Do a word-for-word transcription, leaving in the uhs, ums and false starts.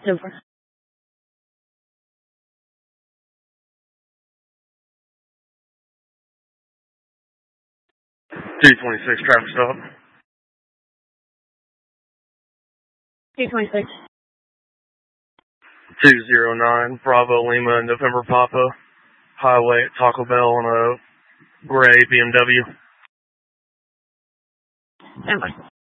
Over. two twenty-six, traffic stop. two twenty-six. two zero nine, Bravo Lima, November Papa, highway at Taco Bell on a gray B M W. Stand by.